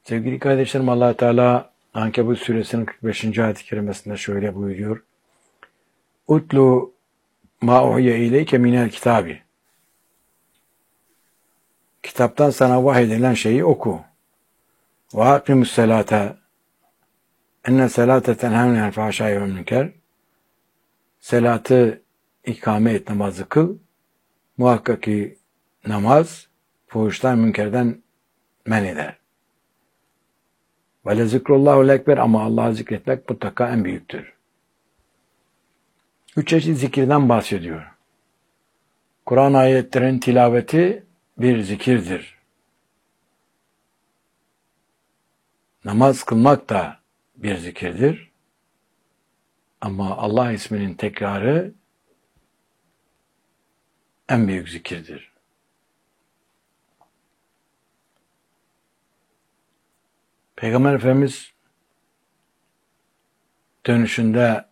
Sevgili kardeşlerim, Allah Teala Ankebut suresinin 45. ayet-i kerimesinde şöyle buyuruyor. Utlu ma uhiye ileyke minel kitabi. Kitaptan sana vahyedilen şeyi oku. Ve akimus selate. Enne selate tenhavnel fahşâi ve münker. Selatı ikame et, namazı kıl. Muhakkak ki namaz fuhuştan, münkerden men eder. Ve le zikrullahul ekber, ama Allah'ı zikretmek mutlaka en büyüktür. 3 çeşit zikirden bahsediyor. Kur'an ayetlerinin tilaveti bir zikirdir. Namaz kılmak da bir zikirdir. Ama Allah isminin tekrarı en büyük zikirdir. Peygamber Efendimiz dönüşünde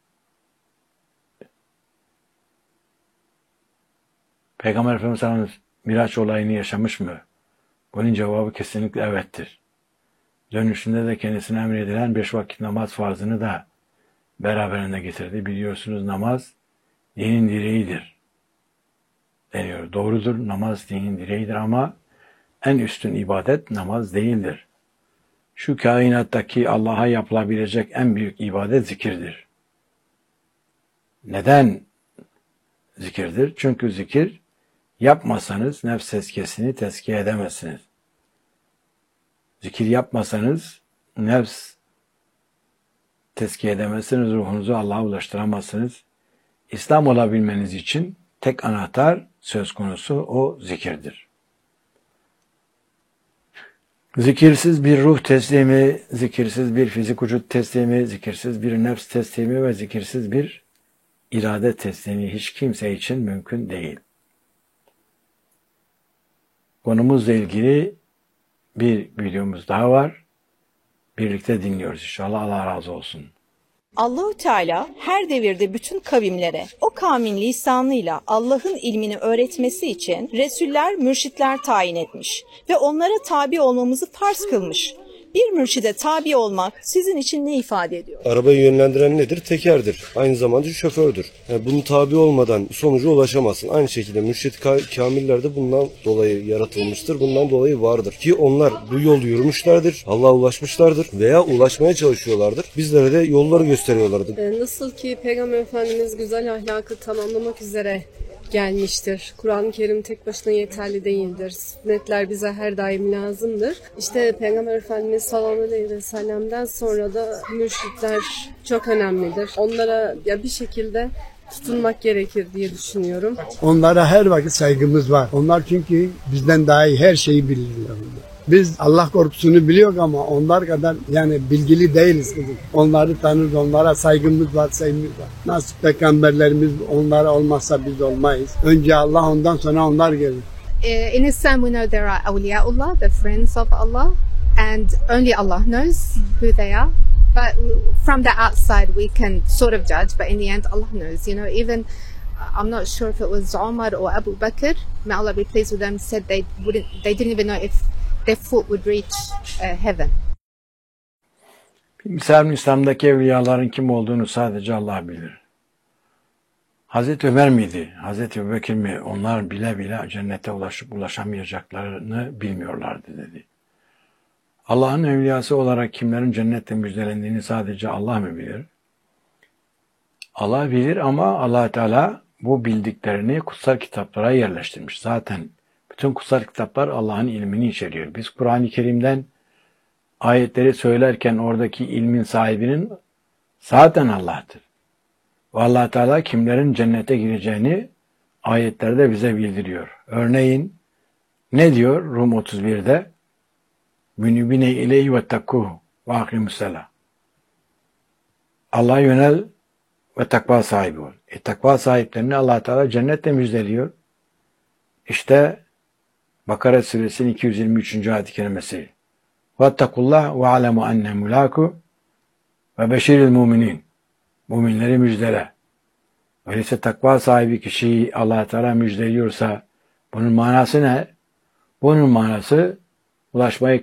Peygamber Efendimiz Miraç olayını yaşamış mı? Bunun cevabı kesinlikle evettir. Dönüşünde de kendisine emredilen 5 vakit namaz farzını da beraberinde getirdi. Biliyorsunuz, namaz dinin direğidir deniyor. Doğrudur, namaz dinin direğidir ama en üstün ibadet namaz değildir. Şu kainattaki Allah'a yapılabilecek en büyük ibadet zikirdir. Neden zikirdir? Çünkü zikir yapmasanız nefs tezkiyesini tezkiye edemezsiniz. Zikir yapmasanız nefs tezkiye edemezsiniz, ruhunuzu Allah'a ulaştıramazsınız. İslam olabilmeniz için tek anahtar söz konusu o zikirdir. Zikirsiz bir ruh teslimi, zikirsiz bir fizik vücut teslimi, zikirsiz bir nefs teslimi ve zikirsiz bir irade teslimi hiç kimse için mümkün değil. Konumuzla ilgili bir videomuz daha var. Birlikte dinliyoruz inşallah. Allah razı olsun. Allahu Teala her devirde bütün kavimlere o kavmin lisanıyla Allah'ın ilmini öğretmesi için resuller, mürşitler tayin etmiş ve onlara tabi olmamızı farz kılmış. Bir mürşide tabi olmak sizin için ne ifade ediyor? Arabayı yönlendiren nedir? Tekerdir. Aynı zamanda şofördür. Yani bunun tabi olmadan sonuca ulaşamazsın. Aynı şekilde mürşid kamiller de bundan dolayı yaratılmıştır. Bundan dolayı vardır. Ki onlar bu yolu yürümüşlerdir. Allah'a ulaşmışlardır veya ulaşmaya çalışıyorlardır. Bizlere de yolları gösteriyorlardır. Nasıl ki Peygamber Efendimiz güzel ahlakı tamamlamak üzere gelmiştir. Kur'an-ı Kerim tek başına yeterli değildir. Sünnetler bize her daim lazımdır. İşte Peygamber Efendimiz sallallahu aleyhi ve sellem'den sonra da mürşitler çok önemlidir. Onlara bir şekilde tutunmak gerekir diye düşünüyorum. Onlara her vakit saygımız var. Onlar çünkü bizden daha iyi her şeyi biliyorlar. Biz Allah korkusunu biliyoruz ama onlar kadar bilgili değiliz kızım. Onları tanırız, onlara saygımız var, sevgimiz var. Nasıl peygamberlerimiz onlara olmazsa biz olmayız. Önce Allah, ondan sonra onlar gelir. In Islam we know there are awliyaullah, the friends of Allah, and only Allah knows who they are. But from the outside we can sort of judge, but in the end Allah knows. You know, even I'm not sure if it was Umar or Abu Bakr, may Allah be pleased with them, said they didn't even know if their foot would reach heaven. Misal İslam'daki evliyaların kim olduğunu sadece Allah bilir. Hazreti Ömer miydi? Hazreti Ebubekir mi? Onlar bile bile cennete ulaşamayacaklarını bilmiyorlardı dedi. Allah'ın evliyası olarak kimlerin cennette müjdelendiğini sadece Allah mı bilir? Allah bilir ama Allah Teala bu bildiklerini kutsal kitaplara yerleştirmiş. Zaten bütün kutsal kitaplar Allah'ın ilmini içeriyor. Biz Kur'an-ı Kerim'den ayetleri söylerken oradaki ilmin sahibinin zaten Allah'tır. Ve Allah Teala kimlerin cennete gireceğini ayetlerde bize bildiriyor. Örneğin ne diyor Rum 31'de? Münibine ileyhi ve takkuhu ve akimussalâh. Allah'a yönel ve takva sahibi ol. Takva sahiplerini Allah Teala cennetle müjdeliyor. İşte Bakara suresinin 223. ayet-i kerimesi. Vettakullah ve alemu enne mulaku ve beşiril muminin. Müminleri müjdele. Öyleyse takva sahibi kişiyi Allah Teala müjdeliyorsa bunun manası ne? Bunun manası ulaşmayı